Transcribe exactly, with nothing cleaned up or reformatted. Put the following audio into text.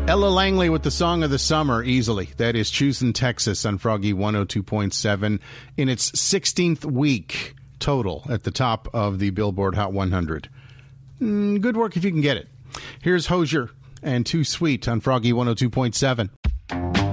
Ella Langley with the song of the summer, easily. That is Choosing Texas on Froggy one oh two point seven in its sixteenth week total at the top of the Billboard Hot one hundred. Mm, good work if you can get it. Here's Hozier and Too Sweet on Froggy one oh two point seven.